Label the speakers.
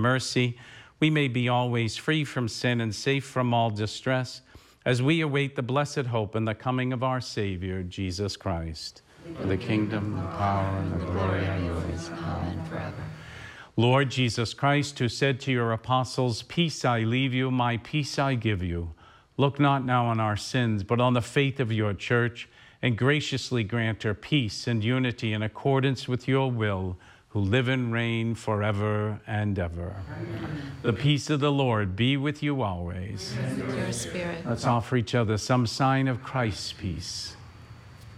Speaker 1: mercy, we may be always free from sin and safe from all distress, as we await the blessed hope and the coming of our Savior, Jesus Christ. For the kingdom, the power, and the glory are yours, now and forever. Lord Jesus Christ, who said to your apostles, "Peace I leave you, my peace I give you," look not now on our sins, but on the faith of your church, and graciously grant her peace and unity in accordance with your will, who live and reign forever and ever. Amen. The peace of the Lord be with you always.
Speaker 2: And with your spirit.
Speaker 1: Let's offer each other some sign of Christ's peace.